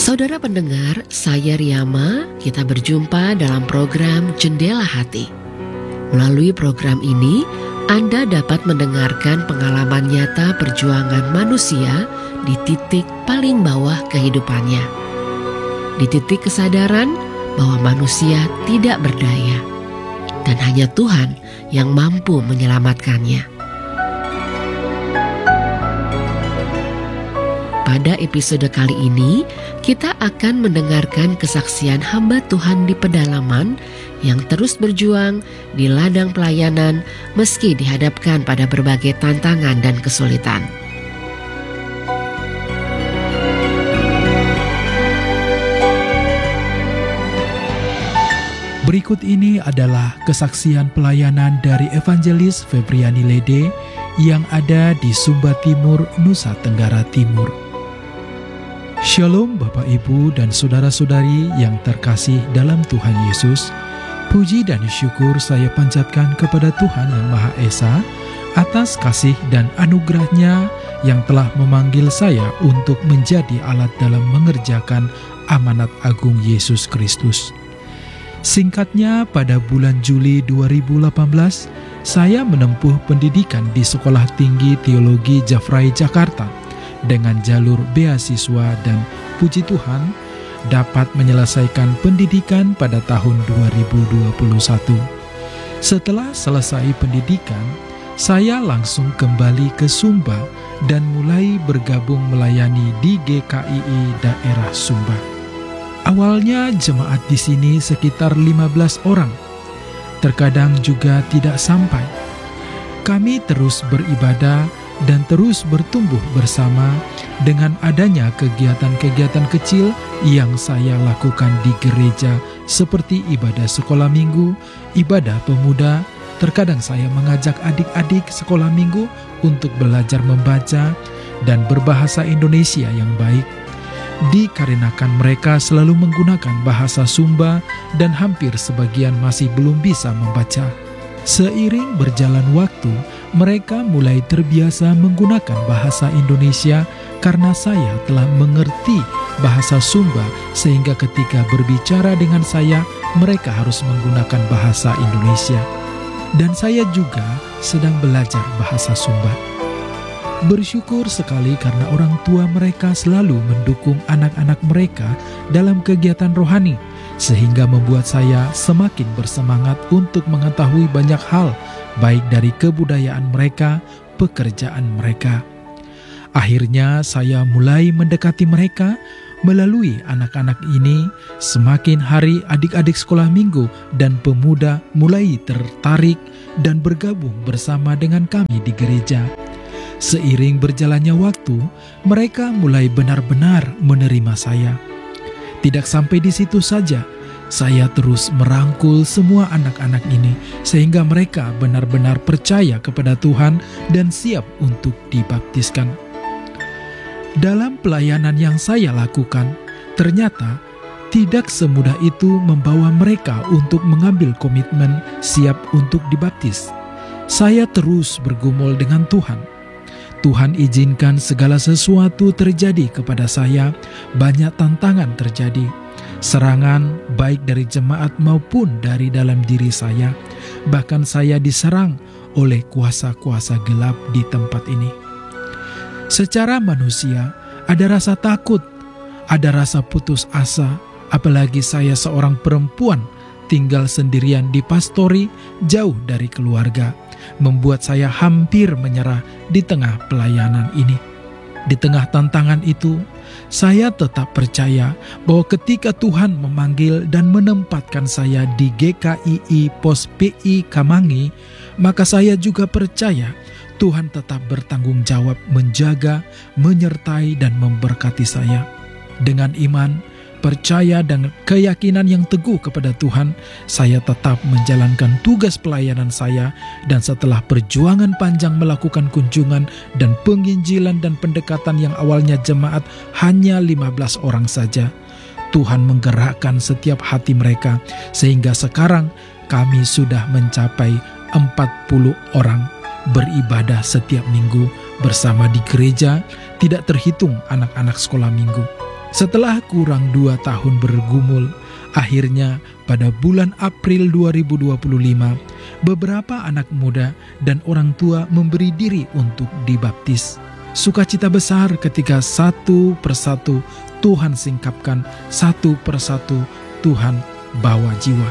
Saudara pendengar, saya Riyama, kita berjumpa dalam program Jendela Hati. Melalui program ini, Anda dapat mendengarkan pengalaman nyata perjuangan manusia di titik paling bawah kehidupannya. Di titik kesadaran bahwa manusia tidak berdaya, dan hanya Tuhan yang mampu menyelamatkannya. Pada episode kali ini, kita akan mendengarkan kesaksian hamba Tuhan di pedalaman yang terus berjuang di ladang pelayanan meski dihadapkan pada berbagai tantangan dan kesulitan. Berikut ini adalah kesaksian pelayanan dari Evangelis Febriani Lede yang ada di Sumba Timur, Nusa Tenggara Timur. Shalom Bapak Ibu dan Saudara-saudari yang terkasih dalam Tuhan Yesus. Puji dan syukur saya panjatkan kepada Tuhan Yang Maha Esa atas kasih dan anugerah-Nya yang telah memanggil saya untuk menjadi alat dalam mengerjakan amanat agung Yesus Kristus. Singkatnya, pada bulan Juli 2018, saya menempuh pendidikan di Sekolah Tinggi Teologi Jafrai Jakarta dengan jalur beasiswa, dan puji Tuhan dapat menyelesaikan pendidikan pada tahun 2021. Setelah selesai pendidikan, saya langsung kembali ke Sumba dan mulai bergabung melayani di GKII daerah Sumba. Awalnya jemaat di sini sekitar 15 orang, terkadang juga tidak sampai. Kami terus beribadah dan terus bertumbuh bersama dengan adanya kegiatan-kegiatan kecil yang saya lakukan di gereja seperti ibadah sekolah minggu, ibadah pemuda. Terkadang saya mengajak adik-adik sekolah minggu untuk belajar membaca dan berbahasa Indonesia yang baik. Dikarenakan mereka selalu menggunakan bahasa Sumba dan hampir sebagian masih belum bisa membaca. Seiring berjalan waktu, mereka mulai terbiasa menggunakan bahasa Indonesia karena saya telah mengerti bahasa Sumba, sehingga ketika berbicara dengan saya, mereka harus menggunakan bahasa Indonesia. Dan saya juga sedang belajar bahasa Sumba. Bersyukur sekali karena orang tua mereka selalu mendukung anak-anak mereka dalam kegiatan rohani, sehingga membuat saya semakin bersemangat untuk mengetahui banyak hal, baik dari kebudayaan mereka, pekerjaan mereka. Akhirnya saya mulai mendekati mereka melalui anak-anak ini. Semakin hari adik-adik sekolah minggu dan pemuda mulai tertarik dan bergabung bersama dengan kami di gereja. Seiring berjalannya waktu, mereka mulai benar-benar menerima saya. Tidak sampai di situ saja, saya terus merangkul semua anak-anak ini sehingga mereka benar-benar percaya kepada Tuhan dan siap untuk dibaptiskan. Dalam pelayanan yang saya lakukan, ternyata tidak semudah itu membawa mereka untuk mengambil komitmen siap untuk dibaptis. Saya terus bergumul dengan Tuhan. Tuhan izinkan segala sesuatu terjadi kepada saya. Banyak tantangan terjadi, serangan baik dari jemaat maupun dari dalam diri saya. Bahkan saya diserang oleh kuasa-kuasa gelap di tempat ini. Secara manusia, ada rasa takut, ada rasa putus asa, apalagi saya seorang perempuan tinggal sendirian di pastori jauh dari keluarga, membuat saya hampir menyerah di tengah pelayanan ini. Di tengah tantangan itu, saya tetap percaya bahwa ketika Tuhan memanggil dan menempatkan saya di GKII Pos PI Kamangi, maka saya juga percaya Tuhan tetap bertanggung jawab menjaga, menyertai, dan memberkati saya. Dengan iman, percaya, dan keyakinan yang teguh kepada Tuhan, saya tetap menjalankan tugas pelayanan saya, dan setelah perjuangan panjang melakukan kunjungan dan penginjilan dan pendekatan yang awalnya jemaat hanya 15 orang saja, Tuhan menggerakkan setiap hati mereka, sehingga sekarang kami sudah mencapai 40 orang beribadah setiap minggu bersama di gereja, tidak terhitung anak-anak sekolah minggu. Setelah kurang 2 tahun bergumul, akhirnya pada bulan April 2025, beberapa anak muda dan orang tua memberi diri untuk dibaptis. Sukacita besar ketika satu persatu Tuhan singkapkan, satu persatu Tuhan bawa jiwa.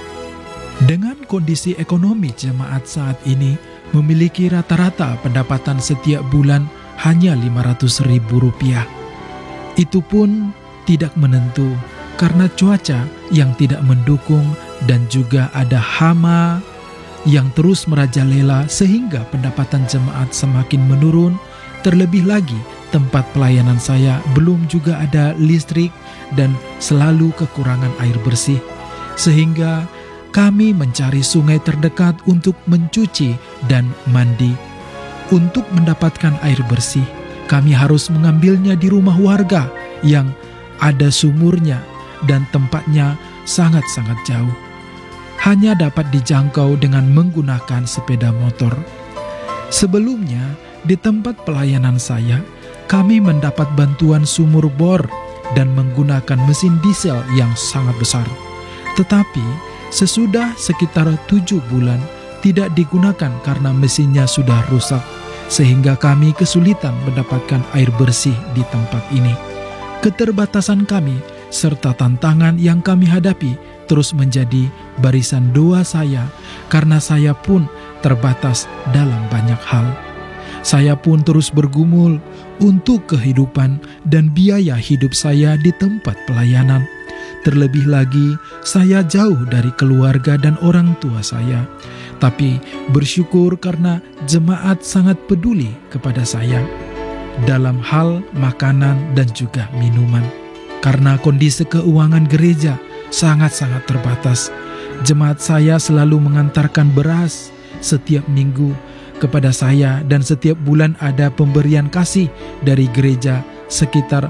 Dengan kondisi ekonomi jemaat saat ini memiliki rata-rata pendapatan setiap bulan hanya Rp500.000. Itu pun tidak menentu karena cuaca yang tidak mendukung dan juga ada hama yang terus merajalela sehingga pendapatan jemaat semakin menurun. Terlebih lagi tempat pelayanan saya belum juga ada listrik dan selalu kekurangan air bersih, sehingga kami mencari sungai terdekat untuk mencuci dan mandi. Untuk mendapatkan air bersih, kami harus mengambilnya di rumah warga yang ada sumurnya dan tempatnya sangat-sangat jauh. Hanya dapat dijangkau dengan menggunakan sepeda motor. Sebelumnya, di tempat pelayanan saya, kami mendapat bantuan sumur bor dan menggunakan mesin diesel yang sangat besar. Tetapi, sesudah sekitar 7 bulan, tidak digunakan karena mesinnya sudah rusak, sehingga kami kesulitan mendapatkan air bersih di tempat ini. Keterbatasan kami serta tantangan yang kami hadapi terus menjadi barisan doa saya, karena saya pun terbatas dalam banyak hal. Saya pun terus bergumul untuk kehidupan dan biaya hidup saya di tempat pelayanan. Terlebih lagi, saya jauh dari keluarga dan orang tua saya. Tapi bersyukur karena jemaat sangat peduli kepada saya dalam hal makanan dan juga minuman. Karena kondisi keuangan gereja sangat-sangat terbatas, jemaat saya selalu mengantarkan beras setiap minggu kepada saya, dan setiap bulan ada pemberian kasih dari gereja sekitar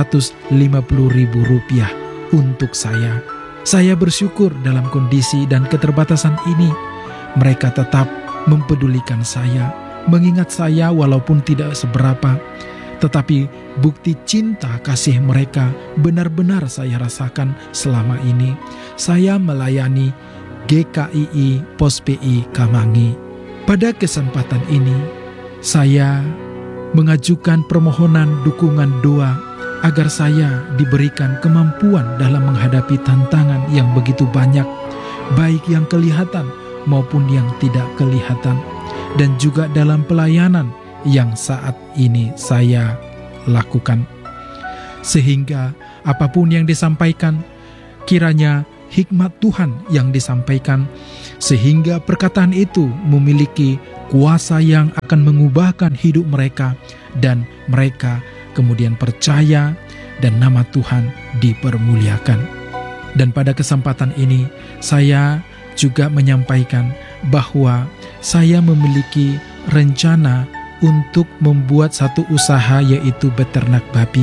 Rp150.000 untuk saya. Saya bersyukur dalam kondisi dan keterbatasan ini, mereka tetap mempedulikan saya, mengingat saya walaupun tidak seberapa, tetapi bukti cinta kasih mereka benar-benar saya rasakan selama ini. Saya melayani GKII Pos PI Kamangi. Pada kesempatan ini, saya mengajukan permohonan dukungan doa agar saya diberikan kemampuan dalam menghadapi tantangan yang begitu banyak, baik yang kelihatan maupun yang tidak kelihatan, dan juga dalam pelayanan yang saat ini saya lakukan. Sehingga apapun yang disampaikan, kiranya hikmat Tuhan yang disampaikan, sehingga perkataan itu memiliki kuasa yang akan mengubahkan hidup mereka, dan mereka kemudian percaya dan nama Tuhan dipermuliakan. Dan pada kesempatan ini, saya juga menyampaikan bahwa saya memiliki rencana untuk membuat satu usaha, yaitu beternak babi.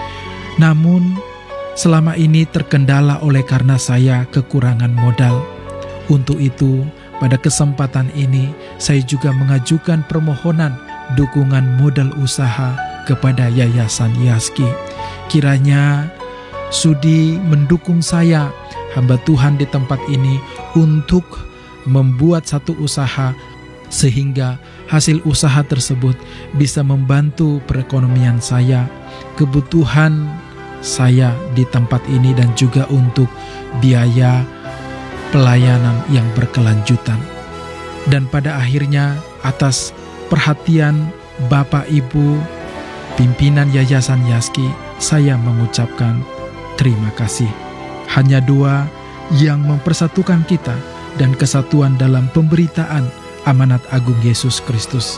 Namun, selama ini terkendala oleh karena saya kekurangan modal. Untuk itu, pada kesempatan ini, saya juga mengajukan permohonan dukungan modal usaha kepada Yayasan Yaski. Kiranya sudi mendukung saya, hamba Tuhan di tempat ini, untuk membuat satu usaha, sehingga hasil usaha tersebut bisa membantu perekonomian saya, kebutuhan saya di tempat ini, dan juga untuk biaya pelayanan yang berkelanjutan. Dan pada akhirnya, atas perhatian Bapak Ibu pimpinan Yayasan Yaski, saya mengucapkan terima kasih. Hanya doa yang mempersatukan kita dan kesatuan dalam pemberitaan amanat agung Yesus Kristus.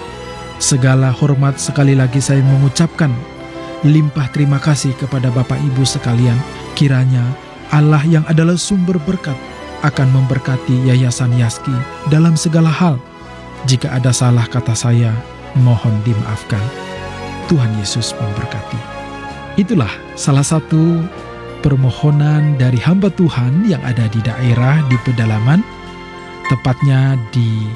Segala hormat sekali lagi saya mengucapkan limpah terima kasih kepada Bapak Ibu sekalian. Kiranya Allah yang adalah sumber berkat akan memberkati Yayasan Yaski dalam segala hal. Jika ada salah kata saya, mohon dimaafkan. Tuhan Yesus memberkati. Itulah salah satu permohonan dari hamba Tuhan yang ada di daerah di pedalaman, tepatnya di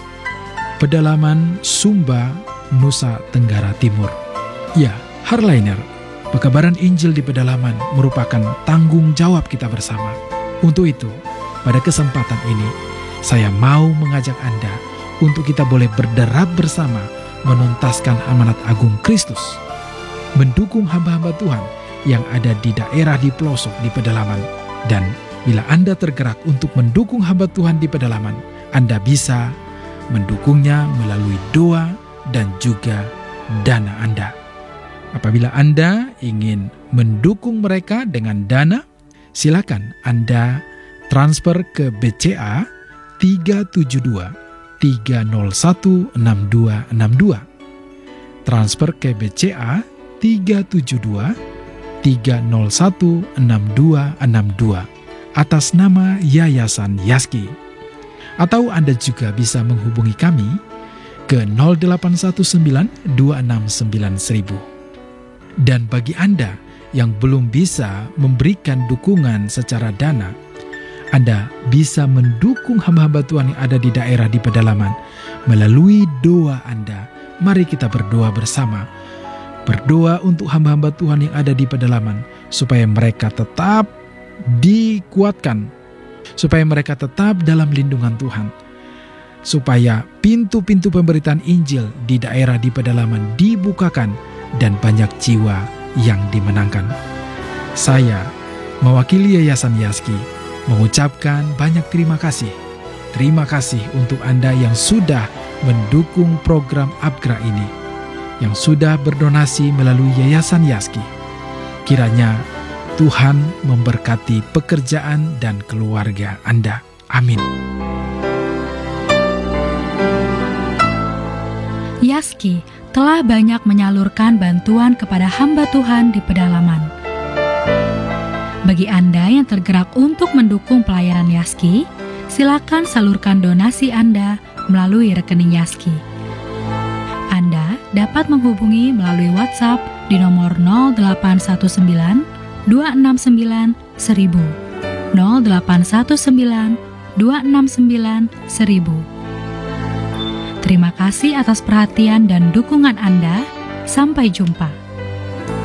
pedalaman Sumba, Nusa Tenggara Timur. Ya, Hardliner, Pekabaran Injil di pedalaman merupakan tanggung jawab kita bersama. Untuk itu, pada kesempatan ini, saya mau mengajak Anda untuk kita boleh berderap bersama menuntaskan amanat agung Kristus, mendukung hamba-hamba Tuhan yang ada di daerah di pelosok di pedalaman. Dan bila Anda tergerak untuk mendukung hamba Tuhan di pedalaman, Anda bisa mendukungnya melalui doa dan juga dana Anda. Apabila Anda ingin mendukung mereka dengan dana, silakan Anda transfer ke BCA 372 301 6262. Transfer ke BCA 372 301 6262 atas nama Yayasan Yaski. Atau Anda juga bisa menghubungi kami ke 0819 269 1000. Dan bagi Anda yang belum bisa memberikan dukungan secara dana, Anda bisa mendukung hamba-hamba Tuhan yang ada di daerah di pedalaman melalui doa Anda. Mari kita berdoa bersama. Berdoa untuk hamba-hamba Tuhan yang ada di pedalaman, supaya mereka tetap dikuatkan, supaya mereka tetap dalam lindungan Tuhan, supaya pintu-pintu pemberitaan Injil di daerah di pedalaman dibukakan dan banyak jiwa yang dimenangkan. Saya, mewakili Yayasan Yaski, mengucapkan banyak terima kasih. Terima kasih untuk Anda yang sudah mendukung program Abgra ini, yang sudah berdonasi melalui Yayasan Yaski. Kiranya Tuhan memberkati pekerjaan dan keluarga Anda. Amin. Yaski telah banyak menyalurkan bantuan kepada hamba Tuhan di pedalaman. Bagi Anda yang tergerak untuk mendukung pelayanan Yaski, silakan salurkan donasi Anda melalui rekening Yaski. Anda dapat menghubungi melalui WhatsApp di nomor 0819 269 1000, 0819 269 1000. Terima kasih atas perhatian dan dukungan Anda. Sampai jumpa.